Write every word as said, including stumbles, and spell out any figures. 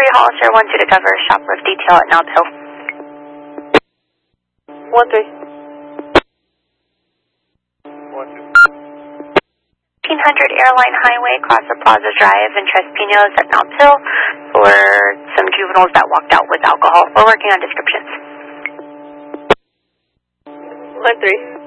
three, Hollister, one two to cover, shoplift detail at Knobs Hill. one three. one two. fifteen hundred Airline Highway, cross the Plaza Drive and Tres Pinos at Knobs Hill for some juveniles that walked out with alcohol. We're working on descriptions. one three.